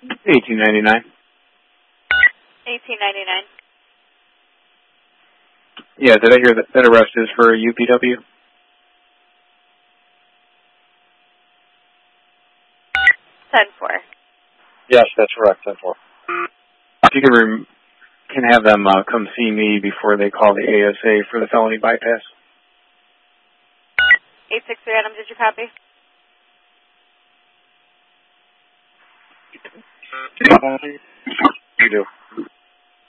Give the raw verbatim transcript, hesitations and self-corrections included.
eighteen ninety-nine. eighteen ninety-nine. Yeah, did I hear that that arrest is for U P W? ten four. Yes, that's correct, ten four. If you can, rem- can have them uh, come see me before they call the A S A for the felony bypass. eight six three, Adam, did you copy? You do.